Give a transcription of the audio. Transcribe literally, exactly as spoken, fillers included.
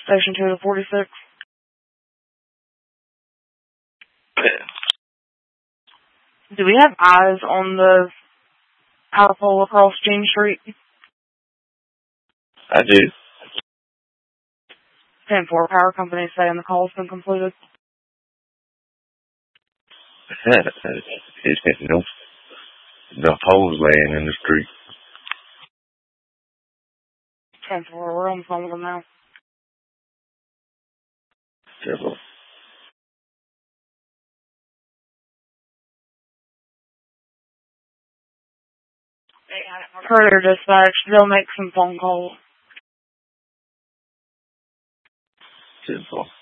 Station two to forty-six. Do we have eyes on the outer pole across Jean Street? I do. ten four, power company saying the call's been completed. It's no, no holes laying in the street. ten four, we're on the phone with them now. Terrible. Further dispatch, they'll make some phone calls. Terrible.